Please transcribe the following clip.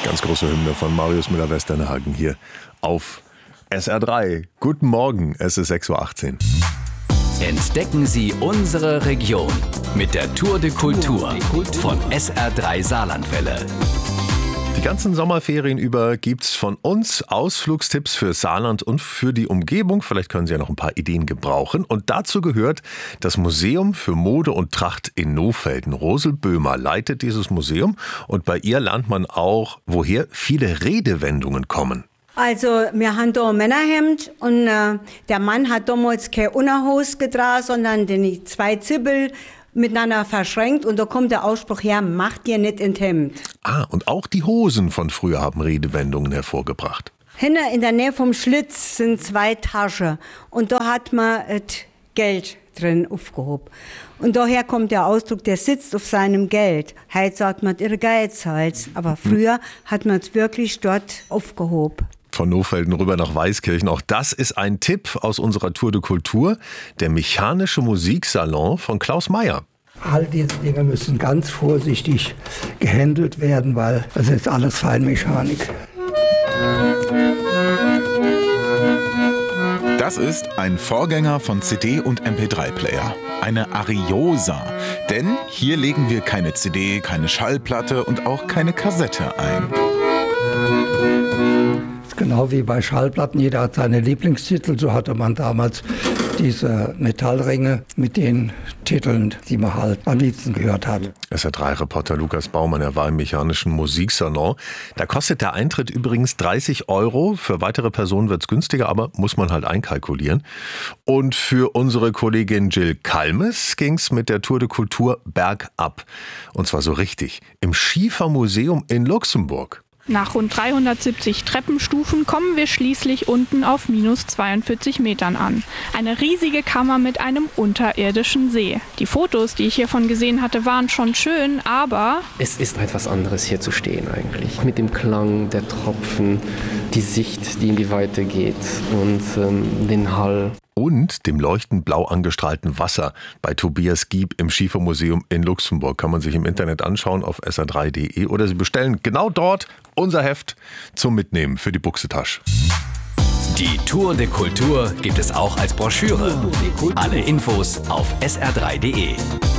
Ganz große Hymne von Marius Müller-Westernhagen hier auf SR3. Guten Morgen, es ist 6.18 Uhr. Entdecken Sie unsere Region mit der Tour de Kultur von SR3 Saarlandwelle. Die ganzen Sommerferien über gibt's von uns Ausflugstipps für Saarland und für die Umgebung. Vielleicht können Sie ja noch ein paar Ideen gebrauchen. Und dazu gehört das Museum für Mode und Tracht in Nohfelden. Rosel Böhmer leitet dieses Museum und bei ihr lernt man auch, woher viele Redewendungen kommen. Also, wir haben da ein Männerhemd und der Mann hat damals keine Unterhose getragen, sondern die zwei Zippel miteinander verschränkt und da kommt der Ausspruch her, mach dir nicht ins Hemd. Und auch die Hosen von früher haben Redewendungen hervorgebracht. Hinten in der Nähe vom Schlitz sind zwei Taschen und da hat man das Geld drin aufgehoben. Und daher kommt der Ausdruck, der sitzt auf seinem Geld. Heute sagt man, ihre Geizhals. Aber früher hat man es wirklich dort aufgehoben. Von Nohfelden rüber nach Weißkirchen. Auch das ist ein Tipp aus unserer Tour de Kultur. Der mechanische Musiksalon von Klaus Meyer. All diese Dinge müssen ganz vorsichtig gehandelt werden, weil das ist alles Feinmechanik. Das ist ein Vorgänger von CD- und MP3-Player. Eine Ariosa. Denn hier legen wir keine CD, keine Schallplatte und auch keine Kassette ein. Genau wie bei Schallplatten, jeder hat seine Lieblingstitel, so hatte man damals diese Metallringe mit den Titeln, die man halt am liebsten gehört hat. SR3-Reporter Lukas Baumann, er war im mechanischen Musiksalon. Da kostet der Eintritt übrigens 30 €. Für weitere Personen wird's günstiger, aber muss man halt einkalkulieren. Und für unsere Kollegin Jill Kalmes ging's mit der Tour de Kultur bergab. Und zwar so richtig, im Schiefermuseum in Luxemburg. Nach rund 370 Treppenstufen kommen wir schließlich unten auf minus 42 Metern an. Eine riesige Kammer mit einem unterirdischen See. Die Fotos, die ich hiervon gesehen hatte, waren schon schön, aber es ist etwas anderes, hier zu stehen eigentlich. Mit dem Klang der Tropfen, die Sicht, die in die Weite geht und den Hall. Und dem leuchtend blau angestrahlten Wasser bei Tobias Gieb im Schiefermuseum in Luxemburg. Kann man sich im Internet anschauen auf sr3.de oder Sie bestellen genau dort unser Heft zum Mitnehmen für die Buchsetasche. Die Tour de Kultur gibt es auch als Broschüre. Alle Infos auf sr3.de.